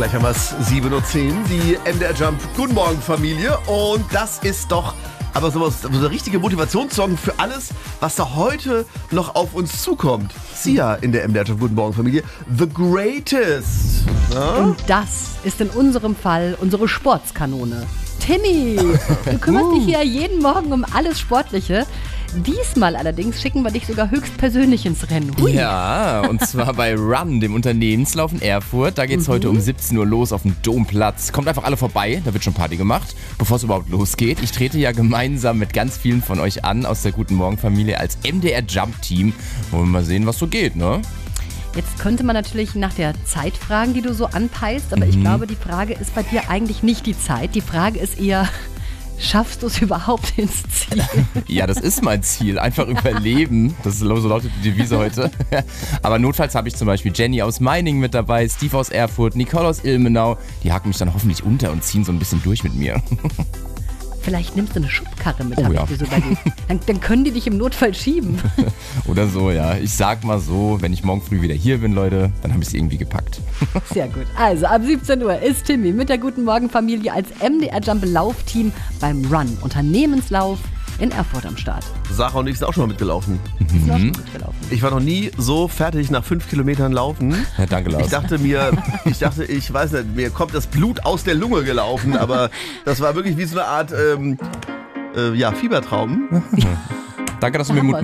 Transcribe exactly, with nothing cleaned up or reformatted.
Gleich haben wir es sieben Uhr zehn, die M D R Jump Guten Morgen Familie. Und das ist doch aber sowas, so ein richtiger Motivationssong für alles, was da heute noch auf uns zukommt. Sia in der M D R Jump Guten Morgen Familie, The Greatest. Ja? Und das ist in unserem Fall unsere Sportskanone. Timmy, du kümmerst dich hier jeden Morgen um alles Sportliche. Diesmal allerdings schicken wir dich sogar höchstpersönlich ins Rennen. Hui. Ja, und zwar bei Run, dem Unternehmenslauf in Erfurt. Da geht's mhm. heute um siebzehn Uhr los auf dem Domplatz. Kommt einfach alle vorbei, da wird schon Party gemacht, bevor es überhaupt losgeht. Ich trete ja gemeinsam mit ganz vielen von euch an aus der Guten Morgen Familie als M D R Jump Team. Wollen wir mal sehen, was so geht, ne? Jetzt könnte man natürlich nach der Zeit fragen, die du so anpeilst, aber mhm. ich glaube, die Frage ist bei dir eigentlich nicht die Zeit. Die Frage ist eher, schaffst du es überhaupt ins Ziel? Ja, das ist mein Ziel. Einfach überleben. Das ist so lautet die Devise heute. Aber notfalls habe ich zum Beispiel Jenny aus Meiningen mit dabei, Steve aus Erfurt, Nicole aus Ilmenau. Die haken mich dann hoffentlich unter und ziehen so ein bisschen durch mit mir. Vielleicht nimmst du eine Schubkarre mit, oh, hab ja. ich dir so überlegt. Dann, dann können die dich im Notfall schieben. Oder so, ja. Ich sag mal so, wenn ich morgen früh wieder hier bin, Leute, dann habe ich es irgendwie gepackt. Sehr gut. Also ab siebzehn Uhr ist Timmy mit der Guten Morgen Familie als M D R Jump Laufteam beim Run Unternehmenslauf in Erfurt am Start. Sarah und ich sind auch schon mal mitgelaufen. Mhm. Sind auch schon mitgelaufen. Ich war noch nie so fertig nach fünf Kilometern laufen. Ja, danke, Lars. Ich dachte mir, ich dachte, ich weiß nicht, mir kommt das Blut aus der Lunge gelaufen, aber das war wirklich wie so eine Art ähm, äh, ja, Fiebertraum. Danke, dass du mir Mut